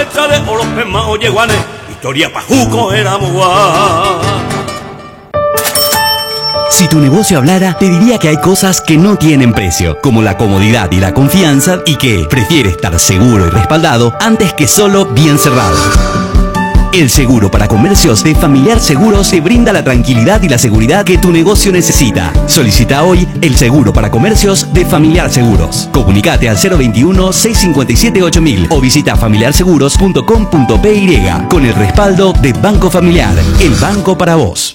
Si tu negocio hablara, te diría que hay cosas que no tienen precio, como la comodidad y la confianza, y que prefiere estar seguro y respaldado antes que solo bien cerrado. El seguro para comercios de Familiar Seguros te brinda la tranquilidad y la seguridad que tu negocio necesita. Solicita hoy el seguro para comercios de Familiar Seguros. Comunicate al 021-657-8000 o visita familiarseguros.com.py con el respaldo de Banco Familiar, el banco para vos.